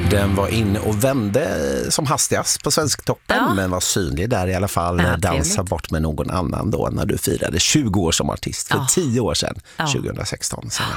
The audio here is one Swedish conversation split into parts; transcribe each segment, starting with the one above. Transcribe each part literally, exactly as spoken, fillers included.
Den var inne och vände som hastigast på Svensktoppen, ja. Men var synlig där i alla fall. Ja, dansa bort med någon annan då när du firade tjugo år som artist för ja. tio år sedan, ja. tjugohundrasexton. Så.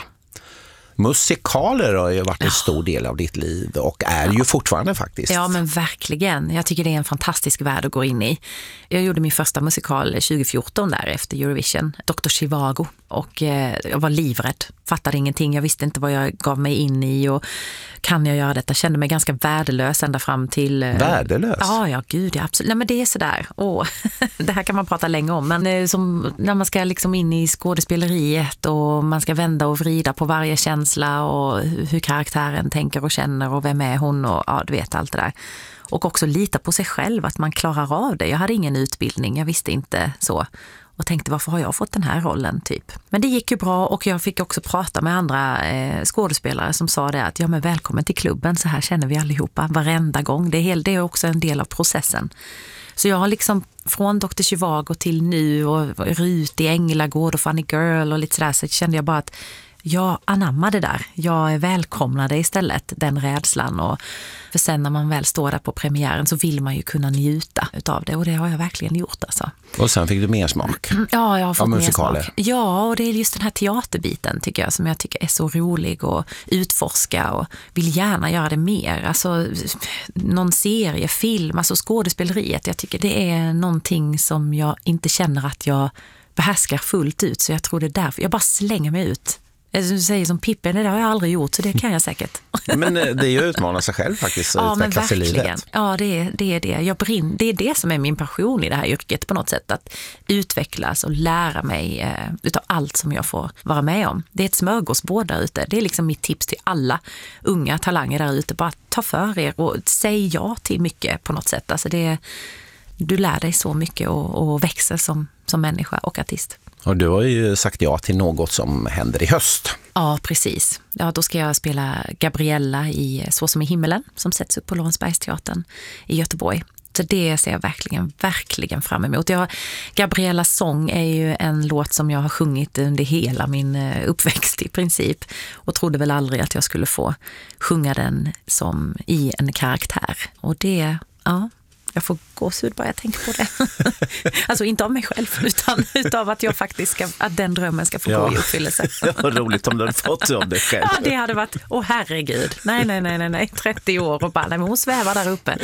Musikaler har ju varit en stor del av ditt liv och är ja. ju fortfarande faktiskt. Ja, men verkligen. Jag tycker det är en fantastisk värld att gå in i. Jag gjorde min första musikal tjugo fjorton där efter Eurovision, doktor Zhivago. Och eh, jag var livrädd, fattade ingenting. Jag visste inte vad jag gav mig in i och kan jag göra detta? Jag kände mig ganska värdelös ända fram till... Eh, värdelös? Ja, ja, gud, ja, absolut. Nej, men det är sådär. Åh, det här kan man prata länge om. Men eh, som, när man ska liksom in i skådespeleriet och man ska vända och vrida på varje känsla och hur karaktären tänker och känner och vem är hon och ja, du vet allt det där. Och också lita på sig själv, att man klarar av det. Jag hade ingen utbildning, jag visste inte så. Och tänkte, varför har jag fått den här rollen typ? Men det gick ju bra och jag fick också prata med andra eh, skådespelare som sa det att ja men välkommen till klubben, så här känner vi allihopa varenda gång. Det är, helt, det är också en del av processen. Så jag har liksom från doktor Zhivago till nu och Rut i Änglagård och Funny Girl och lite sådär, så kände jag bara att jag anammade där. Jag välkomnade istället den rädslan. Och för sen när man väl står där på premiären så vill man ju kunna njuta utav det. Och det har jag verkligen gjort alltså. Och sen fick du mer smak? Ja, jag har fått mer musikaler. Smak. Ja, och det är just den här teaterbiten tycker jag som jag tycker är så rolig och utforska och vill gärna göra det mer. Alltså någon serie, film, alltså skådespeleriet. Jag tycker det är någonting som jag inte känner att jag behärskar fullt ut. Så jag tror det är därför. Jag bara slänger mig ut. Du säger som Pippen, det har jag aldrig gjort, så det kan jag säkert. Men det är ju utmana sig själv faktiskt och ja, utvecklas i livet. Ja, det är det. Är det. Jag brinner, det är det som är min passion i det här yrket på något sätt. Att utvecklas och lära mig eh, utav allt som jag får vara med om. Det är ett smörgåsbord där ute. Det är liksom mitt tips till alla unga talanger där ute. Bara ta för er och säg ja till mycket på något sätt. Alltså det är, du lär dig så mycket och, och växer som, som människa och artist. Och du har ju sagt ja till något som händer i höst. Ja, precis. Ja, då ska jag spela Gabriella i Så som i himmelen som sätts upp på Lorensbergsteatern i Göteborg. Så det ser jag verkligen, verkligen fram emot. Jag, Gabriellas sång är ju en låt som jag har sjungit under hela min uppväxt i princip. Och trodde väl aldrig att jag skulle få sjunga den som i en karaktär. Och det, ja... Jag får gåshud bara jag tänker på det. Alltså inte av mig själv utan utav att jag faktiskt ska, att den drömmen ska få ja. gå i uppfyllelse. Ja, vad roligt om du hade fått det om dig själv. Ja, det hade varit, åh herregud. Nej, nej, nej, nej, nej. trettio år och bara, nej, men hon svävar där uppe.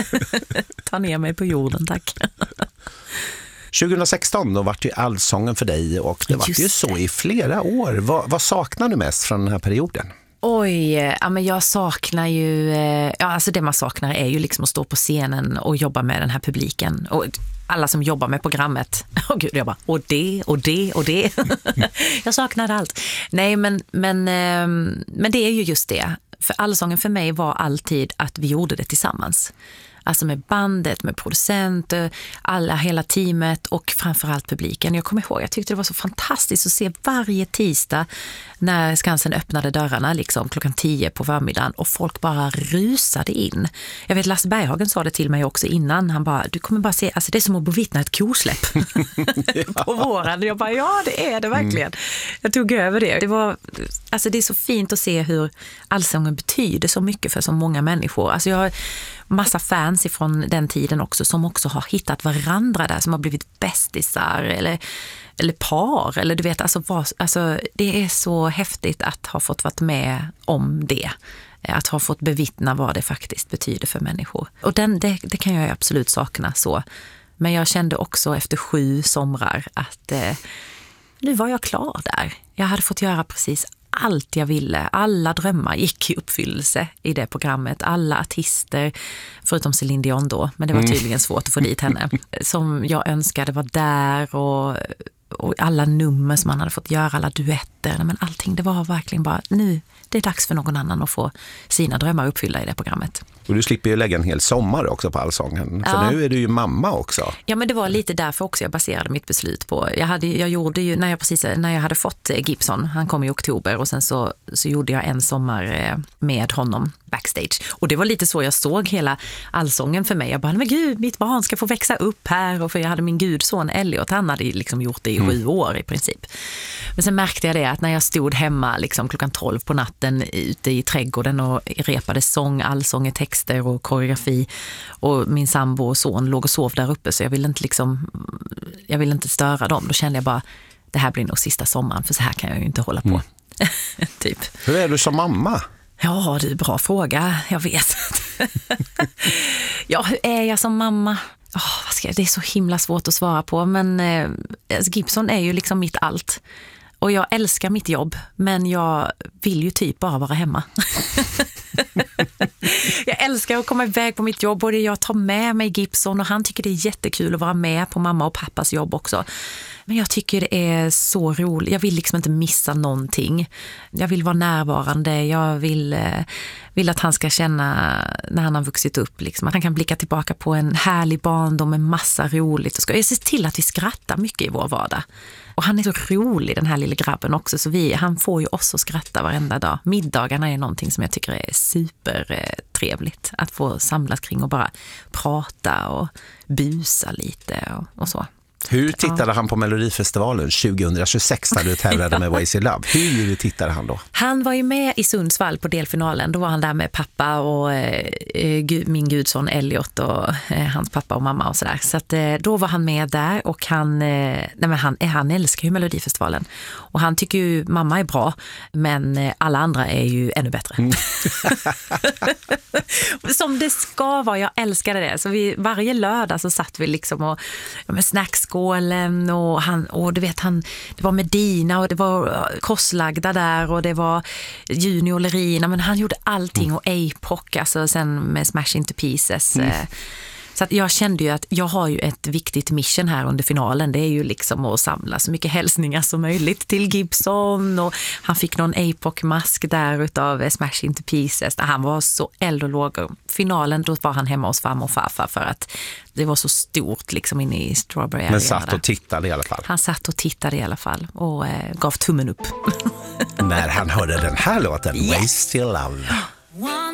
Ta ner mig på jorden, tack. tjugohundrasexton då var det ju Allsången för dig och det var ju så i flera år. Vad, vad saknar du mest från den här perioden? Oj, ja, men jag saknar ju, ja, alltså det man saknar är ju liksom att stå på scenen och jobba med den här publiken och alla som jobbar med programmet. Åh gud, jag bara, och det, och det, och det. Jag saknade allt. Nej, men, men, men det är ju just det. För Allsången för mig var alltid att vi gjorde det tillsammans. Alltså med bandet, med producent, alla, hela teamet och framförallt publiken. Jag kommer ihåg, jag tyckte det var så fantastiskt att se varje tisdag när Skansen öppnade dörrarna liksom klockan tio på förmiddagen och folk bara rusade in. Jag vet, Lasse Berghagen sa det till mig också innan. Han bara, du kommer bara se, alltså det är som att bevittna ett kosläpp på våren. Jag bara, ja det är det verkligen. Mm. Jag tog över det. Det var, alltså det är så fint att se hur Allsången betyder så mycket för så många människor. Alltså jag har massa fans ifrån den tiden också som också har hittat varandra där, som har blivit bästisar eller, eller par eller du vet, alltså, vad, alltså det är så häftigt att ha fått varit med om det, att ha fått bevittna vad det faktiskt betyder för människor. Och den, det, det kan jag absolut sakna så. Men jag kände också efter sju somrar att eh, nu var jag klar där. Jag hade fått göra precis allt jag ville. Alla drömmar gick i uppfyllelse i det programmet. Alla artister, förutom Céline Dion då, men det var tydligen svårt att få dit henne, som jag önskade var där och, och alla nummer som man hade fått göra, alla duetter, men allting, det var verkligen bara, nu, det är dags för någon annan att få sina drömmar uppfyllda i det programmet. Och du slipper ju lägga en hel sommar också på Allsången. För ja. nu är du ju mamma också. Ja, men det var lite därför också jag baserade mitt beslut på. Jag, hade, jag gjorde ju, när jag, precis, när jag hade fått Gibson, han kom i oktober och sen så, så gjorde jag en sommar med honom backstage. Och det var lite så jag såg hela Allsången för mig. Jag bara, men gud, mitt barn ska få växa upp här. Och för jag hade min gudson Elliot, han hade liksom gjort det i mm. sju år i princip. Men sen märkte jag det att när jag stod hemma liksom klockan tolv på natten ute i trädgården och repade sång, allsånger, texter och koreografi, och min sambo och son låg och sov där uppe, så jag ville inte liksom jag ville inte störa dem. Då kände jag bara, det här blir nog sista sommaren, för så här kan jag ju inte hålla på. Mm. Typ. Hur är du som mamma? Ja, det är en bra fråga. Jag vet. Ja, hur är jag som mamma? Oh, vad ska jag? Det är så himla svårt att svara på, men eh, Gibson är ju liksom mitt allt. Och jag älskar mitt jobb, men jag vill ju typ bara vara hemma. Jag älskar att komma iväg på mitt jobb, och jag tar med mig Gibson, och han tycker det är jättekul att vara med på mamma och pappas jobb också. Men jag tycker det är så roligt. Jag vill liksom inte missa någonting. Jag vill vara närvarande. Jag vill, vill att han ska känna när han har vuxit upp liksom, att han kan blicka tillbaka på en härlig barndom med massa roligt. Jag ser till att vi skrattar mycket i vår vardag. Och han är så rolig, den här lilla grabben också, så vi, han får ju oss att skratta varenda dag. Middagarna är någonting som jag tycker är supertrevligt. Att få samlas kring och bara prata och busa lite och, och så. Hur tittade han på Melodifestivalen tjugohundratjugosex när du tävlade med Ways in Love? Hur tittade han då? Han var ju med i Sundsvall på delfinalen. Då var han där med pappa och eh, min gudson Elliot och eh, hans pappa och mamma och sådär. Så att, eh, då var han med där, och han, eh, nej men han, han älskar ju Melodifestivalen. Och han tycker ju mamma är bra, men eh, alla andra är ju ännu bättre. Mm. Som det ska vara, jag älskade det. Så vi, varje lördag så satt vi liksom och ja, med snackskålen, och han, och du vet han, det var Medina och det var korslagda där, och det var Junior och Lerina, men han gjorde allting, och A P O C, alltså sen med Smash Into Pieces. Mm. Så att jag kände ju att jag har ju ett viktigt mission här under finalen. Det är ju liksom att samla så mycket hälsningar som möjligt till Gibson, och han fick någon A P O C-mask där utav Smash Into Pieces. Han var så eld och låg. Finalen, då var han hemma hos farmor och farfar, för att det var så stort liksom inne i Strawberry Area. Men satt och tittade i alla fall. Han satt och tittade i alla fall och eh, gav tummen upp. När han hörde den här låten, yeah. Ways to Love.